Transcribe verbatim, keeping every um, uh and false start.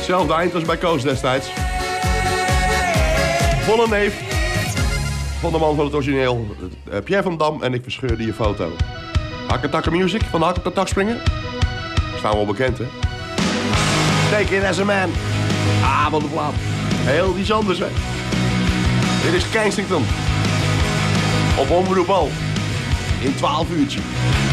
hetzelfde eind als bij Koos destijds. Volle neef van de man van het origineel, uh, Pierre van Dam, en ik verscheurde je foto. Hakketakke Music van de Hak op de Tak springen. Staan we al bekend, hè? Take it as a man. Ah, wat een plaat. Heel iets anders, hè? Dit is Kensington. Op Omroep Al. In twaalf uurtje.